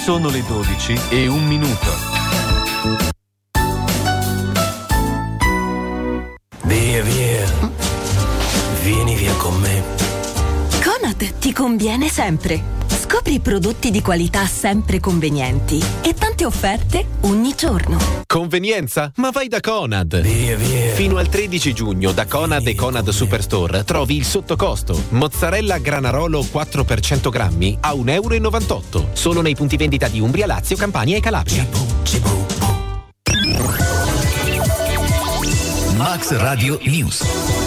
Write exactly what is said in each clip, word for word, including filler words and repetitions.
Sono le dodici e un minuto. Via, via. Vieni via con me. Conad ti conviene sempre. Scopri prodotti di qualità sempre convenienti e tante offerte ogni giorno. Convenienza? Ma vai da Conad. Via, via. Fino al tredici giugno da Conad e Conad Superstore trovi il sottocosto. Mozzarella Granarolo quattro per cento grammi a un euro e novantotto. Solo nei punti vendita di Umbria, Lazio, Campania e Calabria. Cibu, cibu. Max Radio News.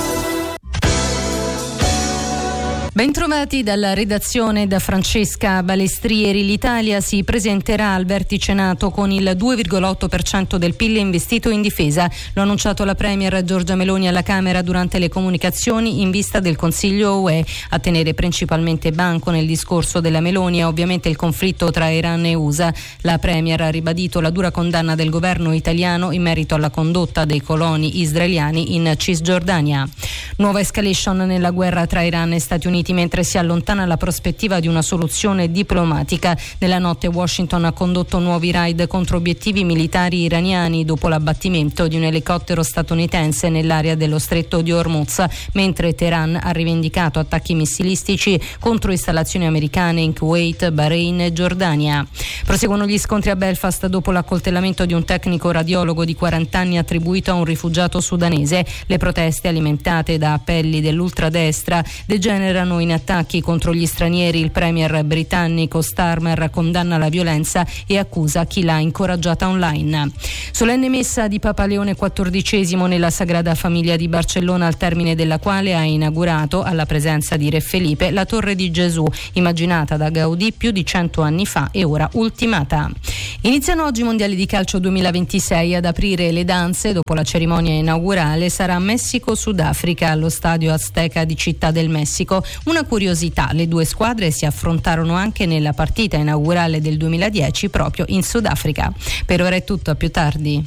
Bentrovati dalla redazione da Francesca Balestrieri. L'Italia si presenterà al vertice NATO con il due virgola otto per cento del P I L investito in difesa. Lo ha annunciato la Premier Giorgia Meloni alla Camera durante le comunicazioni in vista del Consiglio U E. A tenere principalmente banco nel discorso della Meloni è ovviamente il conflitto tra Iran e U S A. La Premier ha ribadito la dura condanna del governo italiano in merito alla condotta dei coloni israeliani in Cisgiordania. Nuova escalation nella guerra tra Iran e Stati Uniti mentre si allontana la prospettiva di una soluzione diplomatica. Nella notte Washington ha condotto nuovi raid contro obiettivi militari iraniani dopo l'abbattimento di un elicottero statunitense nell'area dello stretto di Hormuz, mentre Teheran ha rivendicato attacchi missilistici contro installazioni americane in Kuwait, Bahrain e Giordania. Proseguono gli scontri a Belfast dopo l'accoltellamento di un tecnico radiologo di quaranta anni attribuito a un rifugiato sudanese. Le proteste, alimentate da appelli dell'ultradestra, degenerano in attacchi contro gli stranieri. Il premier britannico Starmer condanna la violenza e accusa chi l'ha incoraggiata online. Solenne messa di Papa Leone quattordicesimo nella Sagrada Famiglia di Barcellona, al termine della quale ha inaugurato, alla presenza di Re Felipe, la Torre di Gesù, immaginata da Gaudì più di cento anni fa e ora ultimata. Iniziano oggi i mondiali di calcio duemilaventisei. Ad aprire le danze dopo la cerimonia inaugurale sarà Messico-Sudafrica allo stadio Azteca di Città del Messico. Una curiosità: le due squadre si affrontarono anche nella partita inaugurale del duemiladieci proprio in Sudafrica. Per ora è tutto, a più tardi.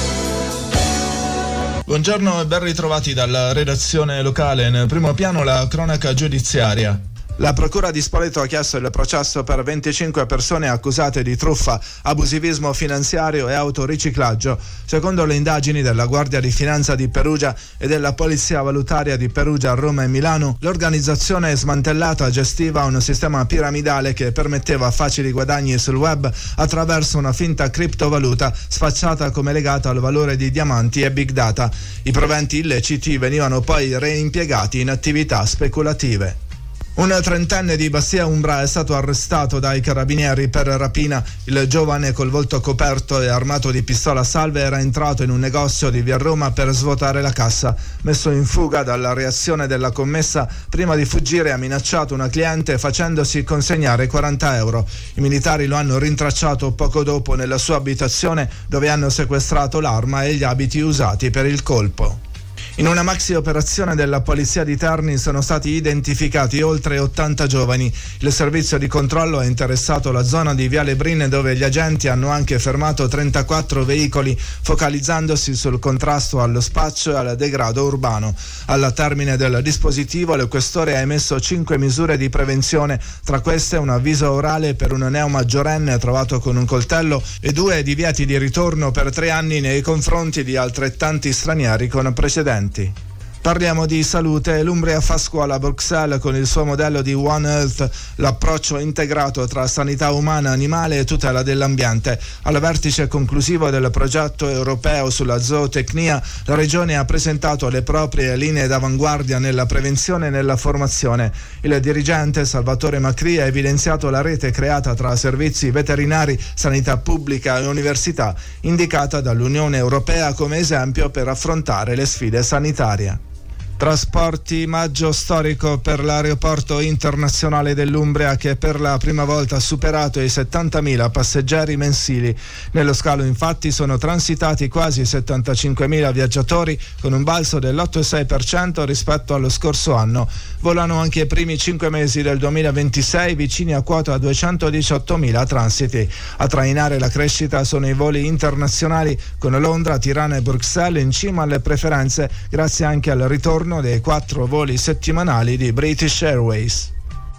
Buongiorno e ben ritrovati dalla redazione locale. Nel primo piano la cronaca giudiziaria. La procura di Spoleto ha chiesto il processo per venticinque persone accusate di truffa, abusivismo finanziario e autoriciclaggio. Secondo le indagini della Guardia di Finanza di Perugia e della Polizia Valutaria di Perugia, Roma e Milano, l'organizzazione smantellata gestiva un sistema piramidale che permetteva facili guadagni sul web attraverso una finta criptovaluta sfacciata come legata al valore di diamanti e big data. I proventi illeciti venivano poi reimpiegati in attività speculative. Un trentenne di Bastia Umbra è stato arrestato dai carabinieri per rapina. Il giovane, col volto coperto e armato di pistola a salve, era entrato in un negozio di via Roma per svuotare la cassa. Messo in fuga dalla reazione della commessa, prima di fuggire ha minacciato una cliente facendosi consegnare quaranta euro. I militari lo hanno rintracciato poco dopo nella sua abitazione, dove hanno sequestrato l'arma e gli abiti usati per il colpo. In una maxi operazione della polizia di Terni sono stati identificati oltre ottanta giovani. Il servizio di controllo ha interessato la zona di Viale Brin, dove gli agenti hanno anche fermato trentaquattro veicoli, focalizzandosi sul contrasto allo spaccio e al degrado urbano. Al termine del dispositivo il questore ha emesso cinque misure di prevenzione, tra queste un avviso orale per un neo maggiorenne trovato con un coltello e due divieti di ritorno per tre anni nei confronti di altrettanti stranieri con precedenti. Parliamo di salute. L'Umbria fa scuola a Bruxelles con il suo modello di One Health, l'approccio integrato tra sanità umana, animale e tutela dell'ambiente. Al vertice conclusivo del progetto europeo sulla zootecnia, la Regione ha presentato le proprie linee d'avanguardia nella prevenzione e nella formazione. Il dirigente Salvatore Macri ha evidenziato la rete creata tra servizi veterinari, sanità pubblica e università, indicata dall'Unione Europea come esempio per affrontare le sfide sanitarie. Trasporti, maggio storico per l'aeroporto internazionale dell'Umbria, che per la prima volta ha superato i settantamila passeggeri mensili. Nello scalo infatti sono transitati quasi settantacinquemila viaggiatori, con un balzo dell'otto virgola sei per cento rispetto allo scorso anno. Volano anche i primi cinque mesi del duemilaventisei vicini a quota duecentodiciottomila transiti. A trainare la crescita sono i voli internazionali, con Londra, Tirana e Bruxelles in cima alle preferenze, grazie anche al ritorno dei quattro voli settimanali di British Airways.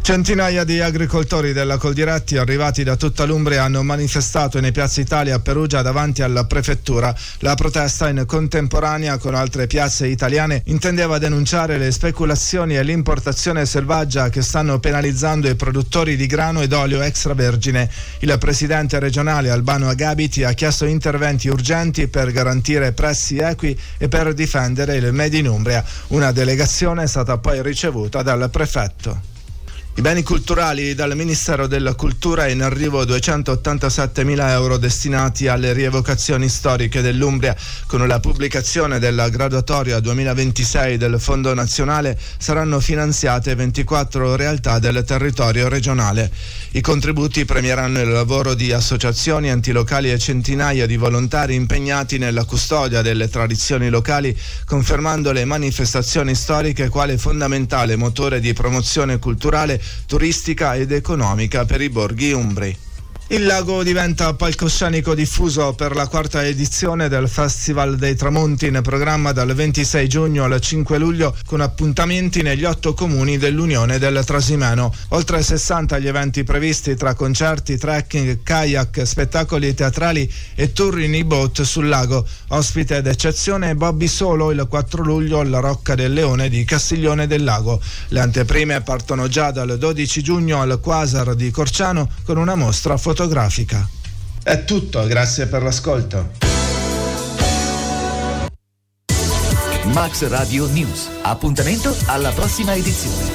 Centinaia di agricoltori della Coldiretti arrivati da tutta l'Umbria hanno manifestato nei Piazza Italia a Perugia davanti alla prefettura. La protesta, in contemporanea con altre piazze italiane, intendeva denunciare le speculazioni e l'importazione selvaggia che stanno penalizzando i produttori di grano ed olio extravergine. Il presidente regionale Albano Agabiti ha chiesto interventi urgenti per garantire prezzi equi e per difendere il Made in Umbria. Una delegazione è stata poi ricevuta dal prefetto. I beni culturali: dal Ministero della Cultura è in arrivo duecentottantasettemila euro destinati alle rievocazioni storiche dell'Umbria. Con la pubblicazione della graduatoria duemilaventisei del Fondo Nazionale saranno finanziate ventiquattro realtà del territorio regionale. I contributi premieranno il lavoro di associazioni, enti locali e centinaia di volontari impegnati nella custodia delle tradizioni locali, confermando le manifestazioni storiche quale fondamentale motore di promozione culturale, turistica ed economica per i borghi umbri. Il lago diventa palcoscenico diffuso per la quarta edizione del Festival dei Tramonti, in programma dal ventisei giugno al cinque luglio, con appuntamenti negli otto comuni dell'Unione del Trasimeno. Oltre sessanta gli eventi previsti, tra concerti, trekking, kayak, spettacoli teatrali e tour in e-boat sul lago. Ospite d'eccezione Bobby Solo il quattro luglio alla Rocca del Leone di Castiglione del Lago. Le anteprime partono già dal dodici giugno al Quasar di Corciano con una mostra fotografica. fotografica. È tutto, grazie per l'ascolto. Max Radio News. Appuntamento alla prossima edizione.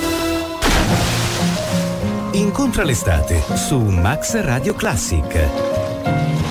Incontra l'estate su Max Radio Classic.